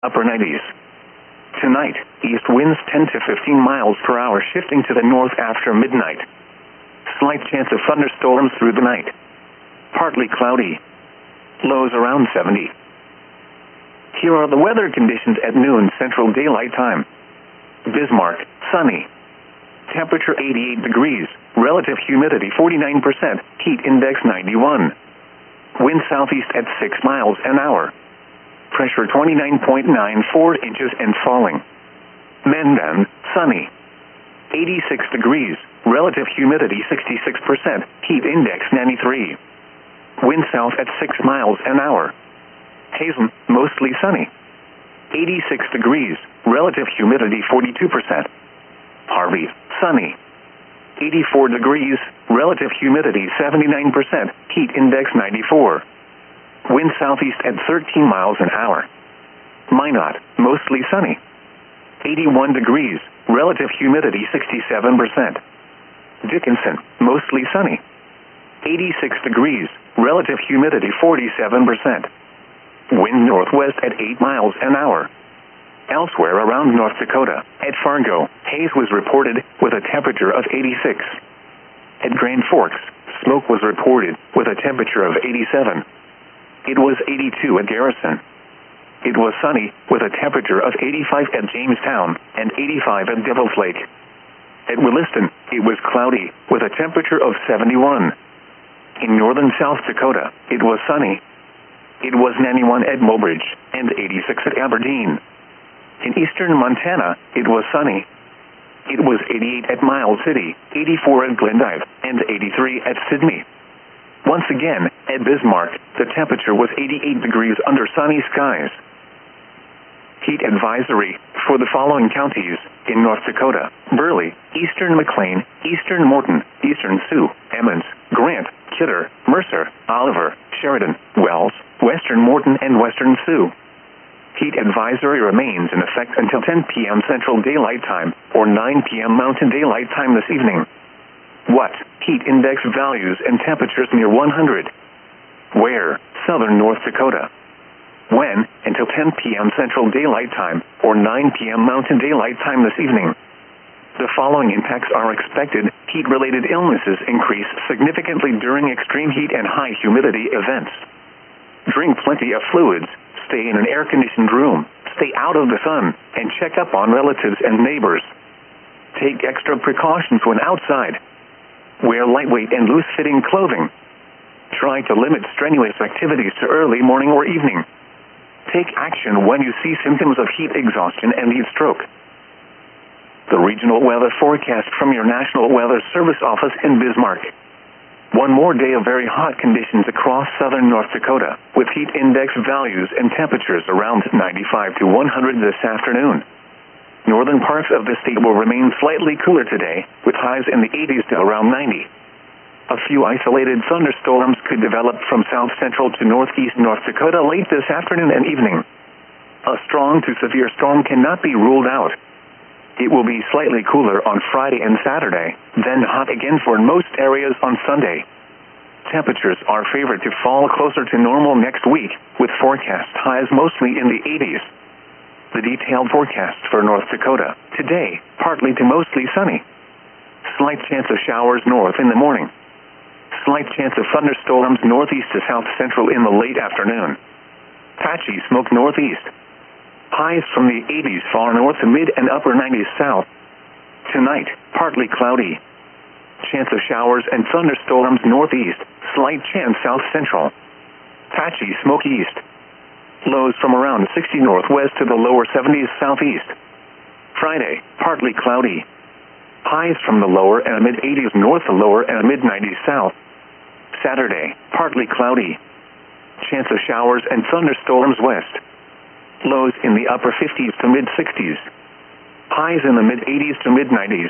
upper 90s. Tonight, east winds 10 to 15 miles per hour shifting to the north after midnight. Slight chance of thunderstorms through the night. Partly cloudy. Lows around 70. Here are the weather conditions at noon Central Daylight Time. Bismarck, sunny. Temperature 88 degrees, relative humidity 49%, heat index 91. Wind southeast at 6 miles an hour. Pressure 29.94 inches and falling. Mandan, sunny. 86 degrees, relative humidity 66%, heat index 93. Wind south at 6 miles an hour. Hazen, mostly sunny. 86 degrees, relative humidity 42%. Harvey, sunny. 84 degrees, relative humidity 79%, heat index 94. Wind southeast at 13 miles an hour. Minot, mostly sunny. 81 degrees, relative humidity 67%. Dickinson, mostly sunny. 86 degrees, relative humidity 47%. Wind northwest at 8 miles an hour. Elsewhere around North Dakota, at Fargo, haze was reported with a temperature of 86. At Grand Forks, smoke was reported with a temperature of 87. It was 82 at Garrison. It was sunny with a temperature of 85 at Jamestown and 85 at Devil's Lake. At Williston, it was cloudy with a temperature of 71. In northern South Dakota, it was sunny. It was 91 at Mobridge and 86 at Aberdeen. In eastern Montana, it was sunny. It was 88 at Miles City, 84 at Glendive, and 83 at Sidney. Once again, at Bismarck, the temperature was 88 degrees under sunny skies. Heat advisory for the following counties in North Dakota: Burley, eastern McLean, eastern Morton, eastern Sioux, Emmons, Grant, Kidder, Mercer, Oliver, Sheridan, Wells, western Morton, and western Sioux. Heat advisory remains in effect until 10 p.m. Central Daylight Time or 9 p.m. Mountain Daylight Time this evening. What? Heat index values and temperatures near 100. Where? Southern North Dakota. When? Until 10 p.m. Central Daylight Time or 9 p.m. Mountain Daylight Time this evening. The following impacts are expected. Heat-related illnesses increase significantly during extreme heat and high humidity events. Drink plenty of fluids. Stay in an air-conditioned room. Stay out of the sun and check up on relatives and neighbors. Take extra precautions when outside. Wear lightweight and loose-fitting clothing. Try to limit strenuous activities to early morning or evening. Take action when you see symptoms of heat exhaustion and heat stroke. The regional weather forecast from your National Weather Service office in Bismarck. One more day of very hot conditions across southern North Dakota, with heat index values and temperatures around 95 to 100 this afternoon. Northern parts of the state will remain slightly cooler today, with highs in the 80s to around 90. A few isolated thunderstorms could develop from south central to northeast North Dakota late this afternoon and evening. A strong to severe storm cannot be ruled out. It will be slightly cooler on Friday and Saturday, then hot again for most areas on Sunday. Temperatures are favored to fall closer to normal next week, with forecast highs mostly in the 80s. The detailed forecast for North Dakota: today, partly to mostly sunny. Slight chance of showers north in the morning. Slight chance of thunderstorms northeast to south central in the late afternoon. Patchy smoke northeast. Highs from the 80s far north to mid and upper 90s south. Tonight, partly cloudy. Chance of showers and thunderstorms northeast. Slight chance south central. Patchy smoke east. Lows from around 60 northwest to the lower 70s southeast. Friday, partly cloudy. Highs from the lower and mid 80s north to lower and mid 90s south. Saturday, partly cloudy. Chance of showers and thunderstorms west. Lows in the upper 50s to mid 60s. Highs in the mid 80s to mid 90s.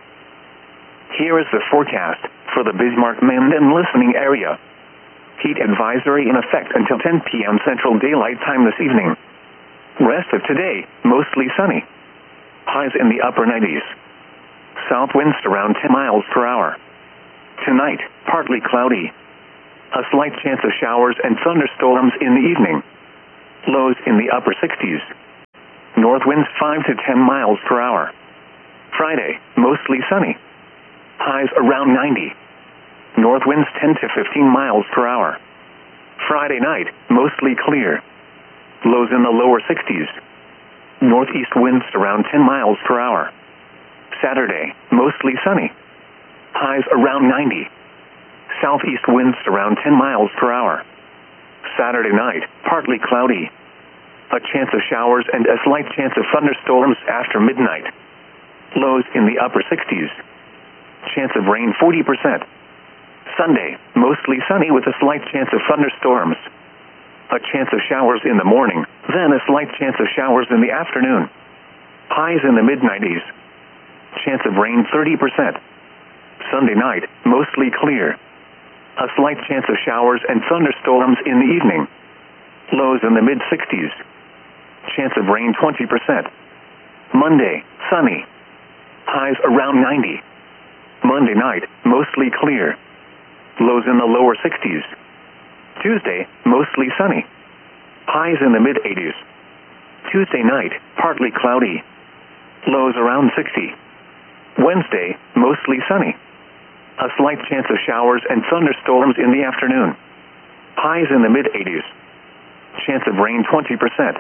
Here is the forecast for the Bismarck-Mandan listening area. Heat advisory in effect until 10 p.m. Central Daylight Time this evening. Rest of today, mostly sunny. Highs in the upper 90s. South winds around 10 miles per hour. Tonight, partly cloudy. A slight chance of showers and thunderstorms in the evening. Lows in the upper 60s. north winds 5 to 10 miles per hour. Friday, mostly sunny. Highs around 90. North winds 10 to 15 miles per hour. Friday night, mostly clear. Lows in the lower 60s. Northeast winds around 10 miles per hour. Saturday, mostly sunny. Highs around 90. Southeast winds around 10 miles per hour. Saturday night, partly cloudy. A chance of showers and a slight chance of thunderstorms after midnight. Lows in the upper 60s. Chance of rain 40%. Sunday, mostly sunny with a slight chance of thunderstorms. A chance of showers in the morning, then a slight chance of showers in the afternoon. Highs in the mid-90s. Chance of rain 30%. Sunday night, mostly clear. A slight chance of showers and thunderstorms in the evening. Lows in the mid-60s. Chance of rain 20%. Monday, sunny. Highs around 90. Monday night, mostly clear. Lows in the lower 60s. Tuesday, mostly sunny. Highs in the mid-80s. Tuesday night, partly cloudy. Lows around 60. Wednesday, mostly sunny. A slight chance of showers and thunderstorms in the afternoon. Highs in the mid-80s. Chance of rain 20%.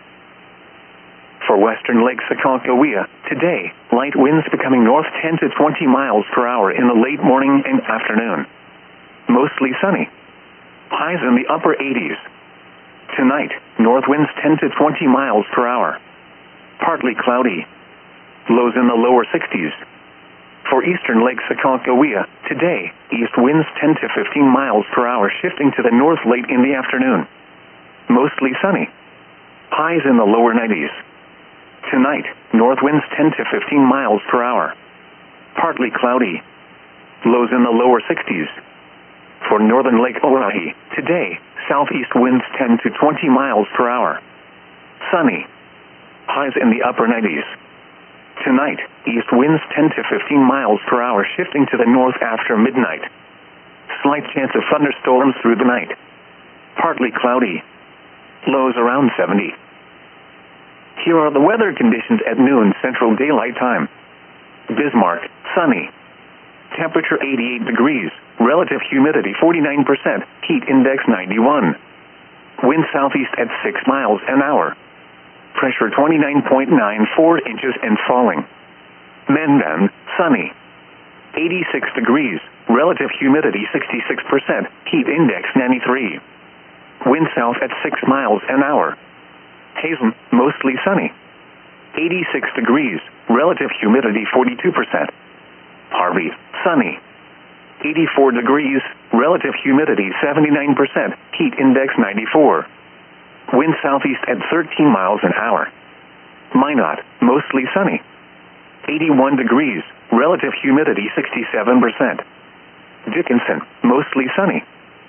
For western Lake Aconcagua, today, light winds becoming north 10 to 20 miles per hour in the late morning and afternoon. Mostly sunny. Highs in the upper 80s. Tonight, north winds 10 to 20 miles per hour. Partly cloudy. Lows in the lower 60s. For eastern Lake Aconcagua, today, east winds 10 to 15 miles per hour shifting to the north late in the afternoon. Mostly sunny. Highs in the lower 90s. Tonight, north winds 10 to 15 miles per hour. Partly cloudy. Lows in the lower 60s. For northern Lake Oahe, today, southeast winds 10 to 20 miles per hour. Sunny. Highs in the upper 90s. Tonight, east winds 10 to 15 miles per hour shifting to the north after midnight. Slight chance of thunderstorms through the night. Partly cloudy. Lows around 70. Here are the weather conditions at noon Central Daylight Time. Bismarck, sunny. Temperature 88 degrees. Relative humidity 49%. Heat index 91. Wind southeast at 6 miles an hour. Pressure 29.94 inches and falling. Mandan, sunny. 86 degrees. Relative humidity 66%. Heat index 93. Wind south at 6 miles an hour. Hazen, mostly sunny. 86 degrees. Relative humidity 42%. Harvey, sunny. 84 degrees. Relative humidity 79%. Heat index 94. Wind southeast at 13 miles an hour. Minot, mostly sunny. 81 degrees. Relative humidity 67%. Dickinson, mostly sunny.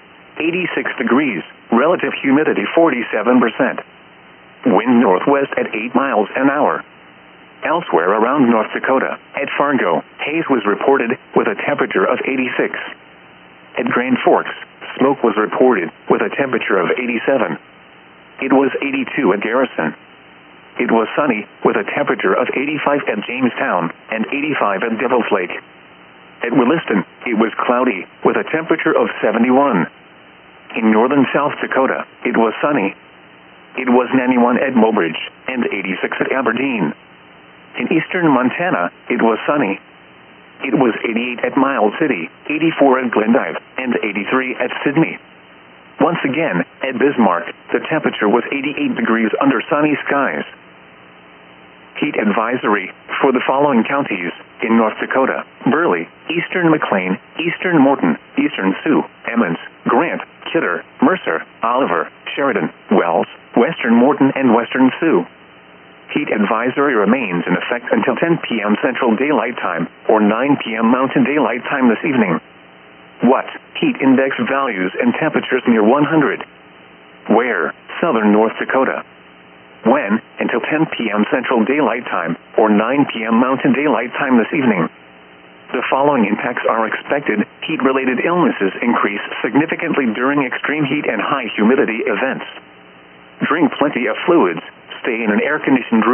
86 degrees. Relative humidity 47%. Wind northwest at 8 miles an hour. Elsewhere around North Dakota, at Fargo, haze was reported with a temperature of 86. At Grand Forks, smoke was reported with a temperature of 87. It was 82 at Garrison. It was sunny with a temperature of 85 at Jamestown and 85 at Devil's Lake. At Williston, it was cloudy with a temperature of 71. In northern South Dakota, it was sunny. It was 91 at Mobridge and 86 at Aberdeen. In eastern Montana, it was sunny. It was 88 at Miles City, 84 at Glendive, and 83 at Sydney. Once again, at Bismarck, the temperature was 88 degrees under sunny skies. Heat advisory for the following counties in North Dakota: Burley, eastern McLean, eastern Morton, eastern Sioux, Emmons, Grant, Kidder, Mercer, Oliver, Sheridan, Wells, western Morton, and western Sioux. Heat advisory remains in effect until 10 p.m. Central Daylight Time or 9 p.m. Mountain Daylight Time this evening. What? Heat index values and temperatures near 100. Where? Southern North Dakota. When? Until 10 p.m. Central Daylight Time or 9 p.m. Mountain Daylight Time this evening. The following impacts are expected. Heat-related illnesses increase significantly during extreme heat and high humidity events. Drink plenty of fluids. Stay in an air-conditioned room.